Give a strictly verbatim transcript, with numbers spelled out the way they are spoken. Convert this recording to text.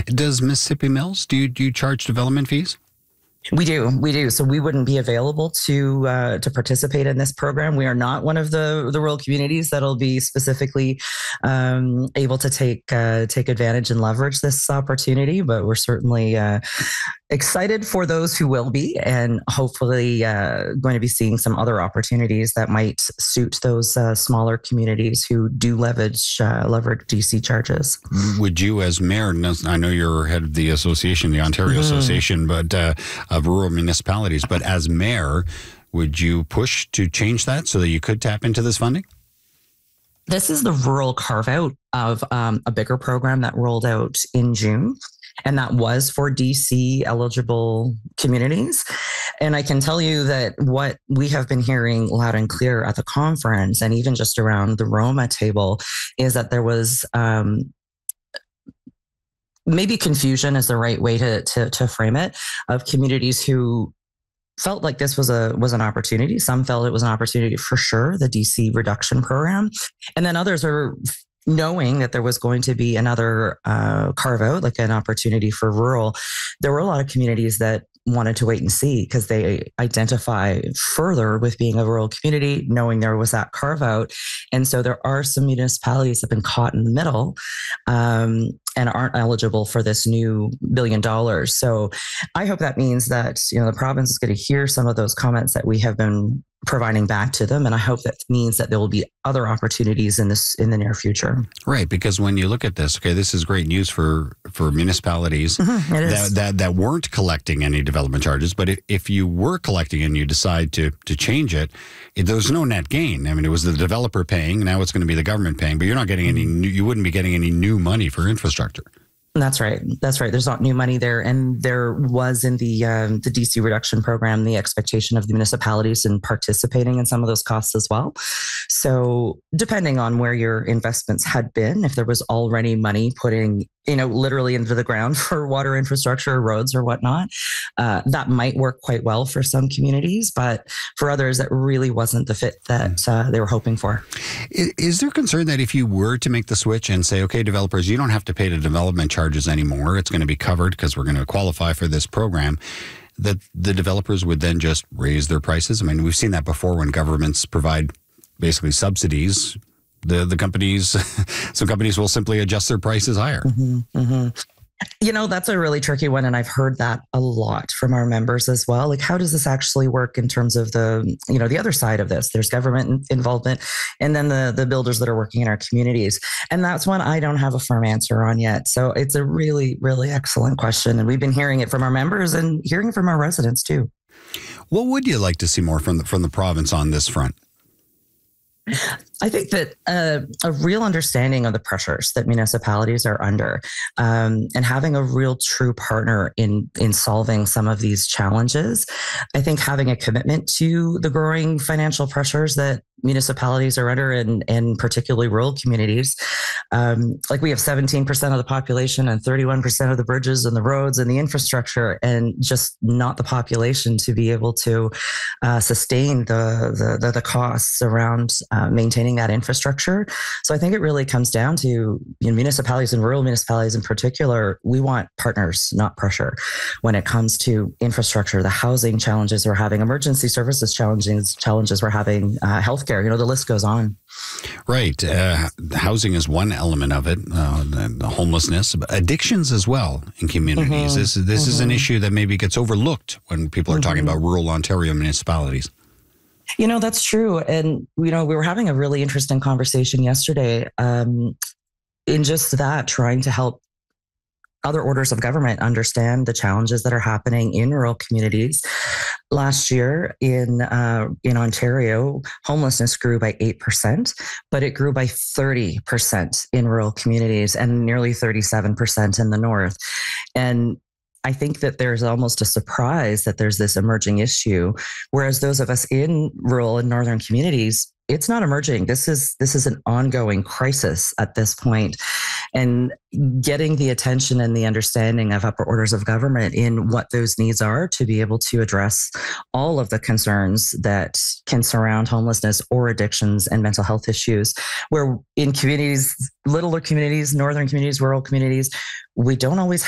Does Mississippi Mills, do you, do you charge development fees? We do. We do. So we wouldn't be available to uh, to participate in this program. We are not one of the, the rural communities that'll be specifically um, able to take uh, take advantage and leverage this opportunity, but we're certainly uh, excited for those who will be, and hopefully uh, going to be seeing some other opportunities that might suit those uh, smaller communities who do leverage uh, leverage D C charges. Would you, as mayor, I know you're head of the association, the Ontario mm-hmm. Association, but uh, of rural municipalities, but as mayor, would you push to change that so that you could tap into this funding? This is the rural carve-out of um, a bigger program that rolled out in June. And that was for D C eligible communities. And I can tell you that what we have been hearing loud and clear at the conference and even just around the Roma table is that there was um, maybe confusion is the right way to, to, to frame it, of communities who felt like this was a was an opportunity. Some felt it was an opportunity for sure, the D C reduction program. And then others are knowing that there was going to be another uh, carve out, like an opportunity for rural. There were a lot of communities that wanted to wait and see because they identify further with being a rural community, knowing there was that carve out. And so there are some municipalities that have been caught in the middle um, and aren't eligible for this new billion dollars. So I hope that means that, you know, the province is going to hear some of those comments that we have been providing back to them. And I hope that means that there will be other opportunities in this in the near future. Right. Because when you look at this, okay, this is great news for, for municipalities mm-hmm, that, that that weren't collecting any development charges. But if, if you were collecting and you decide to to change it, it, there's no net gain. I mean, it was the developer paying. Now it's going to be the government paying, but you're not getting any new, you wouldn't be getting any new money for infrastructure. That's right. That's right. There's not new money there. And there was in the um, the D C reduction program, the expectation of the municipalities in participating in some of those costs as well. So depending on where your investments had been, if there was already money putting, you know, literally into the ground for water infrastructure, roads or whatnot, uh, that might work quite well for some communities. But for others, that really wasn't the fit that uh, they were hoping for. Is, is there concern that if you were to make the switch and say, okay, developers, you don't have to pay the development charges anymore, it's going to be covered because we're going to qualify for this program, that the developers would then just raise their prices? I mean, we've seen that before when governments provide basically subsidies. The the companies, some companies will simply adjust their prices higher. Mm-hmm, mm-hmm. You know, that's a really tricky one. And I've heard that a lot from our members as well. Like, how does this actually work in terms of the, you know, the other side of this? There's government involvement and then the, the builders that are working in our communities. And that's one I don't have a firm answer on yet. So it's a really, really excellent question. And we've been hearing it from our members and hearing from our residents too. What would you like to see more from the, from the province on this front? I think that uh, a real understanding of the pressures that municipalities are under um, and having a real true partner in, in solving some of these challenges. I think having a commitment to the growing financial pressures that municipalities are under, and, and particularly rural communities. Um, like we have seventeen percent of the population and thirty-one percent of the bridges and the roads and the infrastructure, and just not the population to be able to uh, sustain the, the, the, the costs around uh, maintaining that infrastructure. So I think it really comes down to, you know, municipalities and rural municipalities in particular, we want partners, not pressure. When it comes to infrastructure, the housing challenges we're having, emergency services challenges, challenges we're having, uh, healthcare, you know, the list goes on. Right. Uh, housing is one element of it, uh, the homelessness, but addictions as well in communities. Mm-hmm. This, this mm-hmm. is an issue that maybe gets overlooked when people are mm-hmm. talking about rural Ontario municipalities. You know, that's true. And, you know, we were having a really interesting conversation yesterday um, in just that, trying to help other orders of government understand the challenges that are happening in rural communities. Last year in uh, in Ontario, homelessness grew by eight percent, but it grew by thirty percent in rural communities and nearly thirty-seven percent in the north. And I think that there's almost a surprise that there's this emerging issue, whereas those of us in rural and northern communities, it's not emerging. This is this is an ongoing crisis at this point. And getting the attention and the understanding of upper orders of government in what those needs are to be able to address all of the concerns that can surround homelessness or addictions and mental health issues, where in communities, littler communities, northern communities, rural communities, we don't always